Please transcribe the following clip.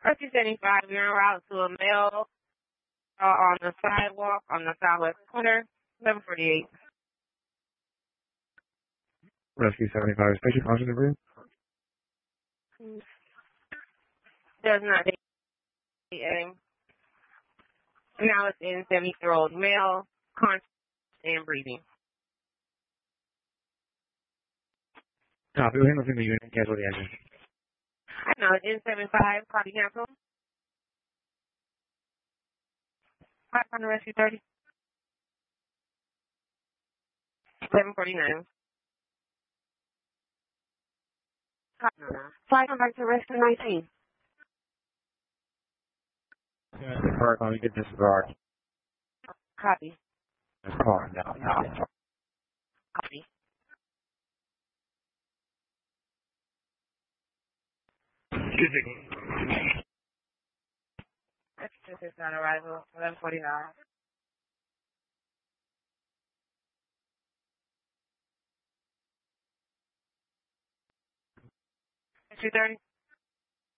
Rescue 75, we're en route to a male on the sidewalk on the southwest corner, 1148. Rescue 75, station function room. Does not aim. Now it's in 70-year-old male, conscious and breathing. Copy, we're handling the unit, cancel the engine. I know, it's N75, copy cancel. 500 rescue 30. 749. Flight back to rescue 19. Disregard, let me get disregard. Copy. Just calling down now. Copy. That's just on arrival, 1149. Rescue 30.